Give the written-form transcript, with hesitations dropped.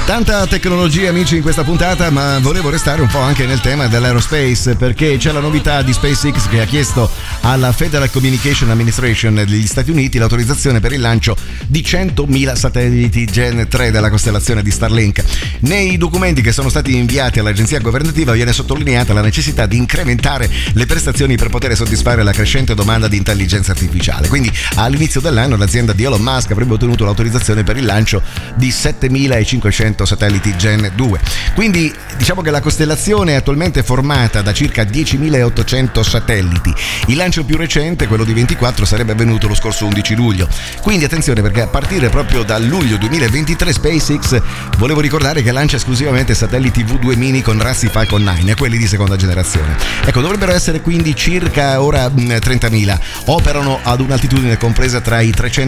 Tanta tecnologia, amici, in questa puntata, ma volevo restare un po' anche nel tema dell'aerospace, perché c'è la novità di SpaceX che ha chiesto alla Federal Communication Administration degli Stati Uniti l'autorizzazione per il lancio di 100.000 satelliti Gen 3 della costellazione di Starlink. Nei documenti che sono stati inviati all'agenzia governativa viene sottolineata la necessità di incrementare le prestazioni per poter soddisfare la crescente domanda di intelligenza artificiale. Quindi all'inizio dell'anno l'azienda di Elon Musk avrebbe ottenuto l'autorizzazione per il lancio di 7.500 satelliti Gen 2. Quindi diciamo che la costellazione è attualmente formata da circa 10.800 satelliti. Il lancio più recente, quello di 24, sarebbe avvenuto lo scorso 11 luglio. Quindi attenzione, perché a partire proprio da luglio 2023 SpaceX, volevo ricordare che lancia esclusivamente satelliti V2 mini con razzi Falcon 9 e quelli di seconda generazione. Ecco, dovrebbero essere quindi circa ora 30.000. Operano ad un'altitudine compresa tra i 300